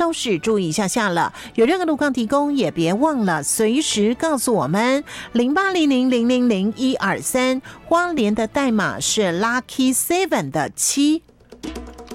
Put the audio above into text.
稍事注意一下下了。有任何路况提供，也别忘了随时告诉我们。0800000123，花莲的代码是 Lucky 7的7。